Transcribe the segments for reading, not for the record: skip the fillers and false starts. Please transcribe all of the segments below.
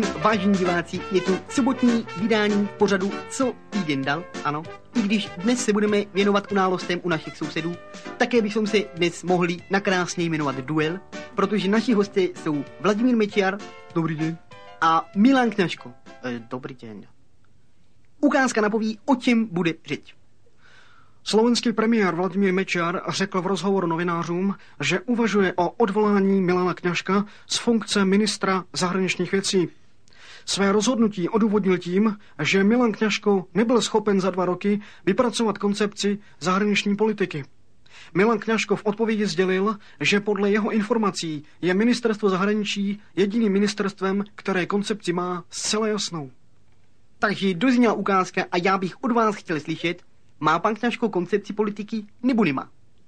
Vážení diváci, je tu sobotní vydání pořadu Co týden dal, ano. I když dnes se budeme věnovat událostem u našich sousedů, také bychom se dnes mohli nakrásně jmenovat Duel, protože naši hosté jsou Vladimír Mečiar, dobrý den, a Milan Kňažko, dobrý den. Ukázka napoví, o čem bude řeč. Slovenský premiér Vladimír Mečiar řekl v rozhovoru novinářům, že uvažuje o odvolání Milana Kňažka z funkce ministra zahraničních věcí. Své rozhodnutí odůvodnil tím, že Milan Kňažko nebyl schopen za 2 roky vypracovat koncepci zahraniční politiky. Milan Kňažko v odpovědi sdělil, že podle jeho informací je ministerstvo zahraničí jediným ministerstvem, které koncepci má zcela jasnou. Takže dozněla ukázka a já bych od vás chtěl slyšet, má pan Kňažko koncepci politiky nebo nemá?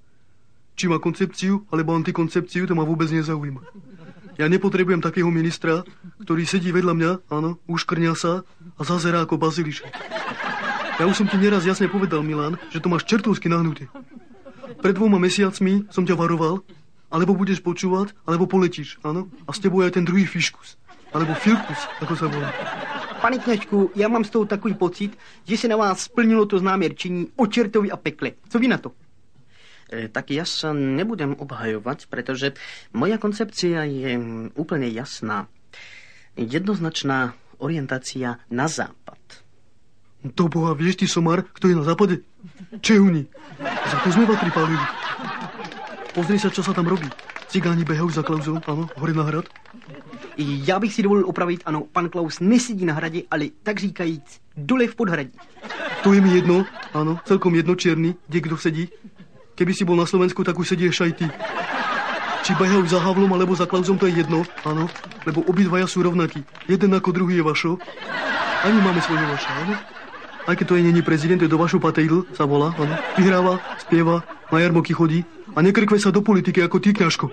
Či má koncepciu, alebo antikoncepciu, to ma vôbec nezaujíma. Ja nepotrebujem takého ministra, ktorý sedí vedľa mňa, áno, uškrňa sa a zazerá ako baziliša. Ja už som ti neraz jasne povedal, Milan, že to máš čertovsky nahnuté. Pred 2 mesiacmi som ťa varoval, alebo budeš počúvať, alebo poletíš, áno? A s tebou aj ten druhý fiškus, alebo filkus, ako sa volá. Pane Kňažku, já mám z toho takový pocit, že se na vás splnilo to známé rčení o čertovi a pekle. Co vy na to? Tak ja sa nebudem obhajovať, pretože moja koncepcia je úplne jasná. Jednoznačná orientácia na západ. To boha, vieš ty, somar, kto je na západe? Čehuni. Za to sme pripálili. Pozri sa, čo sa tam robí. Cigáni behajú za Klausou, áno, hore na hrad. Já bych si dovolil opravit, ano, pan Klaus nesedí na hradě, ale tak říkajíc dole v podhradí. To je mi jedno, áno, celkom jedno, čierny, kde kdo sedí. Keby si bol na Slovensku, tak už sedíš aj ty. Či behajú za Havlom alebo za Klausom, to je jedno, áno, lebo obidvaja sú rovnakí. Jeden ako druhý je Vašo. Ani máme svojho Vaša, áno. Aj keď to je není prezident, je to Vašo Patejdl, sa volá, áno. Vyhráva, spieva, na jarmoky chodí a nekrkve sa do politiky ako ty, Kňažko.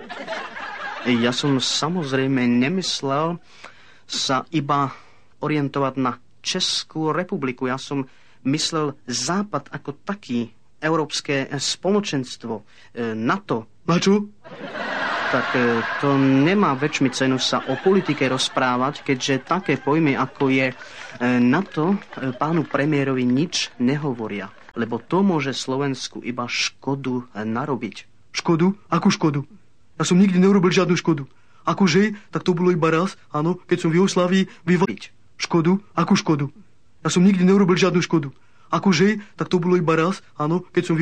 Ja som samozrejme nemyslel sa iba orientovať na Českú republiku. Ja som myslel Západ ako taký, Európske spoločenstvo, NATO. Na čo? Tak to nemá väčšmi cenu sa o politike rozprávať, keďže také pojmy ako je NATO pánu premiérovi nič nehovoria. Lebo to môže Slovensku iba škodu narobiť. Škodu? Akú škodu? Ja som nikdy neurobil žiadnu škodu. Akože, tak to bolo iba raz, áno, keď som v Jugoslávii vyvaliť. Škodu? Akú škodu? Ja som nikdy neurobil žiadnu škodu. Akože, tak to bolo iba raz, áno, keď som